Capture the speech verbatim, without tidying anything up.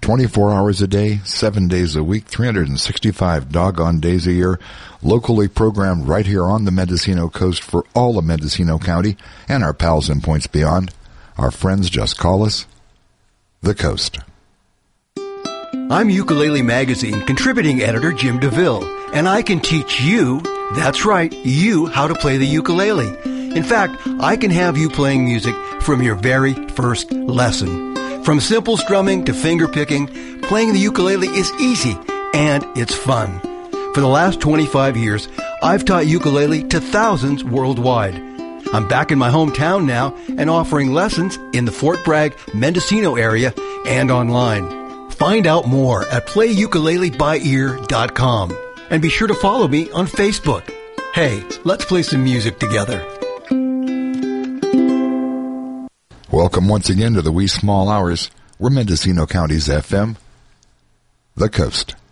twenty-four hours a day, seven days a week, three hundred sixty-five doggone days a year, locally programmed right here on the Mendocino coast for all of Mendocino County and our pals in points beyond. Our friends just call us The Coast. I'm Ukulele Magazine contributing editor Jim DeVille, and I can teach you, that's right, you, how to play the ukulele. In fact, I can have you playing music from your very first lesson. From simple strumming to finger picking, playing the ukulele is easy and it's fun. For the last twenty-five years, I've taught ukulele to thousands worldwide. I'm back in my hometown now and offering lessons in the Fort Bragg, Mendocino area and online. Find out more at play ukulele by ear dot com. And be sure to follow me on Facebook. Hey, let's play some music together. Welcome once again to the Wee Small Hours. We're Mendocino County's F M, The Coast.